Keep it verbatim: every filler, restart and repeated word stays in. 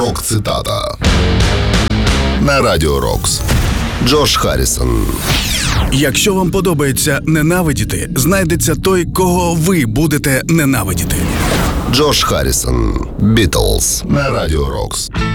Рок-цитата на Радіо Рокс. Джош Харрісон. Якщо вам подобається ненавидіти, знайдеться той, кого ви будете ненавидіти. Джош Харрісон. Бітлз на Радіо Рокс.